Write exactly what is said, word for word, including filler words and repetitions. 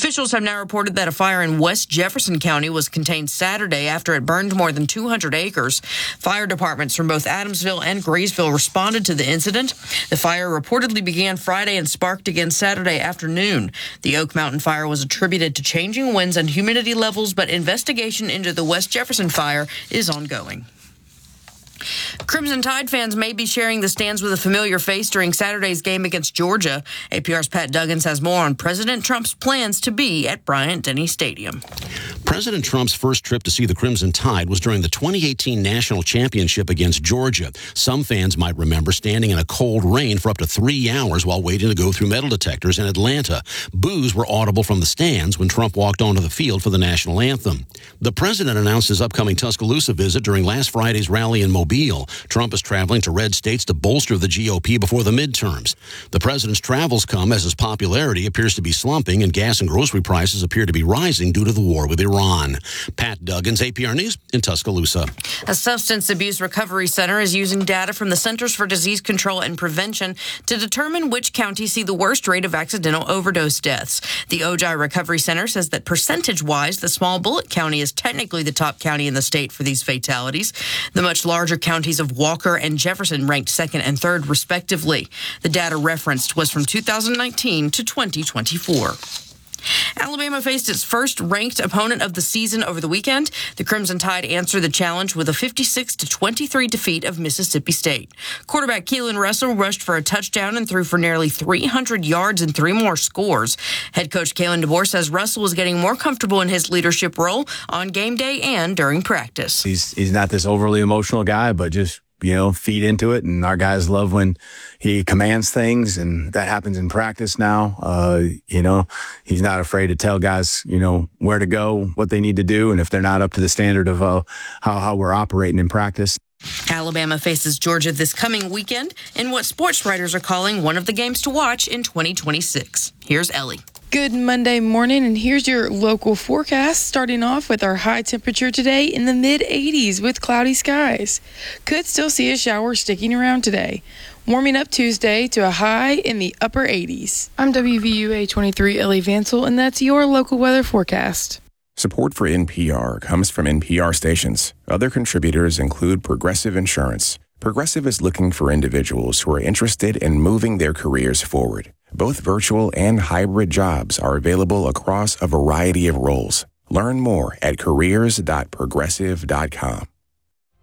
Officials have now reported that a fire in West Jefferson County was contained Saturday after it burned more than two hundred acres. Fire departments from both Adamsville and Graysville responded to the incident. The fire reportedly began Friday and sparked again Saturday afternoon. The Oak Mountain fire was attributed to changing winds and humidity levels, but investigation into the West Jefferson fire is ongoing. Crimson Tide fans may be sharing the stands with a familiar face during Saturday's game against Georgia. A P R's Pat Duggins has more on President Trump's plans to be at Bryant-Denny Stadium. President Trump's first trip to see the Crimson Tide was during the twenty eighteen National Championship against Georgia. Some fans might remember standing in a cold rain for up to three hours while waiting to go through metal detectors in Atlanta. Boos were audible from the stands when Trump walked onto the field for the national anthem. The president announced his upcoming Tuscaloosa visit during last Friday's rally in Mobile. Trump is traveling to red states to bolster the G O P before the midterms. The president's travels come as his popularity appears to be slumping and gas and grocery prices appear to be rising due to the war with Iran. Pat Duggins, A P R News in Tuscaloosa. A substance abuse recovery center is using data from the Centers for Disease Control and Prevention to determine which counties see the worst rate of accidental overdose deaths. The Ojai Recovery Center says that percentage-wise, the Small Bullet County is technically the top county in the state for these fatalities. The much larger counties of Walker and Jefferson ranked second and third, respectively. The data referenced was from two thousand nineteen to twenty twenty-four. Alabama faced its first ranked opponent of the season over the weekend. The Crimson Tide answered the challenge with a fifty-six to twenty-three defeat of Mississippi State. Quarterback Keelan Russell rushed for a touchdown and threw for nearly three hundred yards and three more scores. Head coach Kalen DeBoer says Russell was getting more comfortable in his leadership role on game day and during practice. He's he's not this overly emotional guy, but just, you know, feed into it. And our guys love when he commands things, and that happens in practice now. Uh, you know, he's not afraid to tell guys, you know, where to go, what they need to do, and if they're not up to the standard of uh, how, how we're operating in practice. Alabama faces Georgia this coming weekend in what sports writers are calling one of the games to watch in twenty twenty-six. Here's Ellie. Good Monday morning, and here's your local forecast, starting off with our high temperature today in the mid eighties with cloudy skies. Could still see a shower sticking around today. Warming up Tuesday to a high in the upper eighties. I'm W V U A twenty-three Ellie Vansel, and that's your local weather forecast. Support for N P R comes from N P R stations. Other contributors include Progressive Insurance. Progressive is looking for individuals who are interested in moving their careers forward. Both virtual and hybrid jobs are available across a variety of roles. Learn more at careers dot progressive dot com.